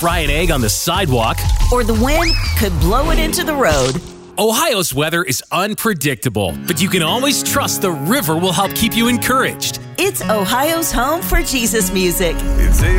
fry an egg on the sidewalk, or the wind could blow it into the road. Ohio's weather is unpredictable, but you can always trust the river will help keep you encouraged. It's Ohio's home for Jesus music. It's